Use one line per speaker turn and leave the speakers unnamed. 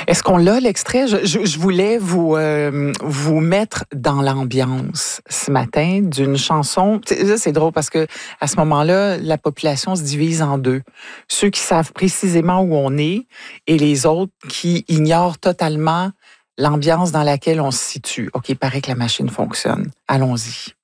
Est-ce qu'on l'a, l'extrait? Je voulais vous mettre dans l'ambiance ce matin d'une chanson. Là, c'est drôle parce que à ce moment-là, la population se divise en deux. Ceux qui savent précisément où on est et les autres qui ignorent totalement l'ambiance dans laquelle on se situe. OK, il paraît que la machine fonctionne. Allons-y.